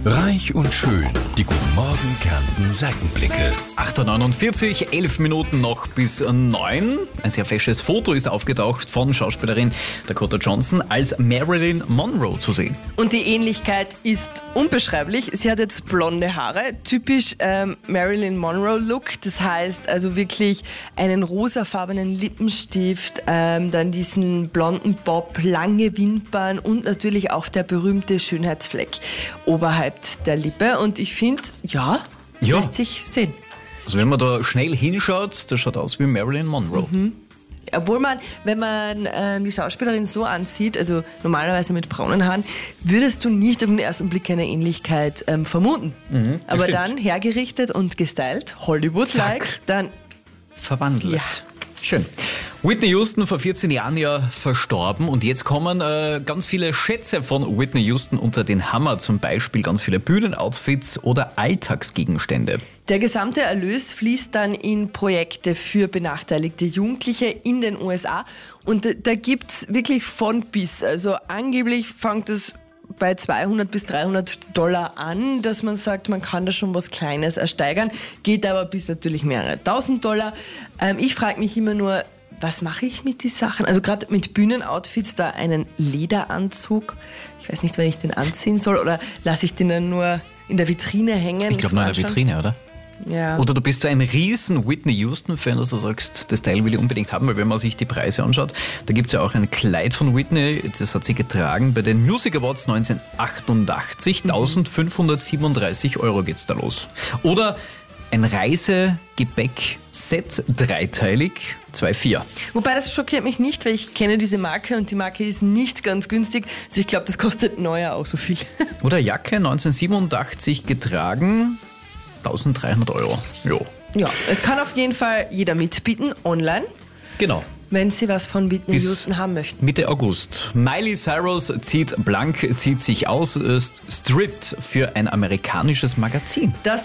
Reich und schön. Die Guten Morgen Kärnten Seitenblicke. 8.49 Uhr, 11 Minuten noch bis 9. Ein sehr fesches Foto ist aufgetaucht von Schauspielerin Dakota Johnson als Marilyn Monroe zu sehen. Und die Ähnlichkeit ist unbeschreiblich. Sie hat jetzt blonde Haare, typisch Marilyn Monroe-Look. Das heißt also wirklich einen rosafarbenen Lippenstift, dann diesen blonden Bob, lange Wimpern und natürlich auch der berühmte Schönheitsfleck oberhalb der Lippe. Und ich finde, ja, lässt sich sehen. Also wenn man da schnell hinschaut, das schaut aus wie Marilyn Monroe. Obwohl man, wenn man die Schauspielerin so ansieht, also normalerweise mit braunen Haaren, würdest du nicht auf den ersten Blick eine Ähnlichkeit vermuten. Aber stimmt. dann hergerichtet und gestylt, Hollywood-like, Zack. dann Verwandelt. Ja. Schön. Whitney Houston vor 14 Jahren ja verstorben und jetzt kommen ganz viele Schätze von Whitney Houston unter den Hammer, zum Beispiel ganz viele Bühnenoutfits oder Alltagsgegenstände. der gesamte Erlös fließt dann in Projekte für benachteiligte Jugendliche in den USA. Und da gibt's wirklich von bis. Also angeblich fängt es bei $200 bis $300 an, dass man sagt, man kann da schon was Kleines ersteigern, geht aber bis natürlich mehrere $1.000. Ich frage mich immer nur, was mache ich mit den Sachen? Also gerade mit Bühnenoutfits, da einen Lederanzug. Ich weiß nicht, wenn ich den anziehen soll oder lasse ich den dann nur in der Vitrine hängen? Ich glaube nur in der Vitrine, oder? Ja. Oder du bist so ein riesen Whitney Houston-Fan, dass du sagst, das Teil will ich unbedingt haben, weil wenn man sich die Preise anschaut, da gibt es ja auch ein Kleid von Whitney, das hat sie getragen bei den Music Awards 1988, 1.537 € geht's da los. Oder ein Reisegepäck-Set, dreiteilig, 2,4. Wobei das schockiert mich nicht, weil ich kenne diese Marke und die Marke ist nicht ganz günstig. Also ich glaube, das kostet neuer auch so viel. Oder Jacke, 1987 getragen, 1.300 €. Jo. Ja, es kann auf jeden Fall jeder mitbieten, online, Genau. wenn Sie was von Whitney Bis Houston haben möchten. Mitte August. Miley Cyrus zieht sich aus, stripped für ein amerikanisches Magazin. Das